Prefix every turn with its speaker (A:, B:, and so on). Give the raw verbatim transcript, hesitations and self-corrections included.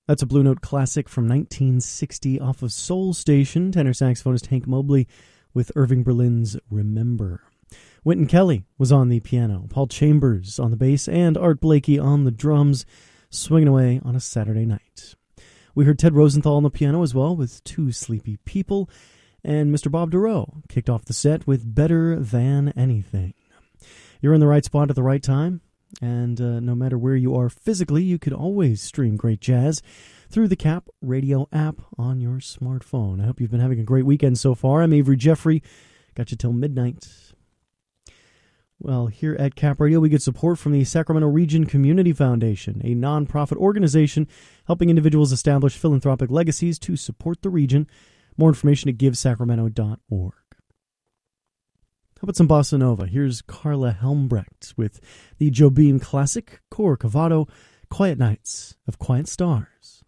A: That's a Blue Note classic from nineteen sixty off of Soul Station. Tenor saxophonist Hank Mobley with Irving Berlin's Remember. Wynton Kelly was on the piano, Paul Chambers on the bass, and Art Blakey on the drums, swinging away on a Saturday night. We heard Ted Rosenthal on the piano as well with Two Sleepy People, and Mister Bob Dorough kicked off the set with Better Than Anything. You're in the right spot at the right time. And uh, no matter where you are physically, you could always stream great jazz through the Cap Radio app on your smartphone. I hope you've been having a great weekend so far. I'm Avery Jeffrey. Got you till midnight. Well, here at Cap Radio, we get support from the Sacramento Region Community Foundation, a nonprofit organization helping individuals establish philanthropic legacies to support the region. More information at give sacramento dot org. How about some bossa nova? Here's Carla Helmbrecht with the Jobim classic, Corcovado, Quiet Nights of Quiet Stars.